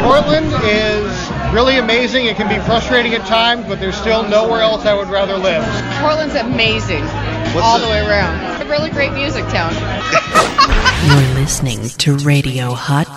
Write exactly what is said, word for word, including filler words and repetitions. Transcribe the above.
Portland is really amazing. It can be frustrating at times, but there's still nowhere else I would rather live. Portland's amazing. What's all the- the way around. It's a really great music town. You're listening to radio hot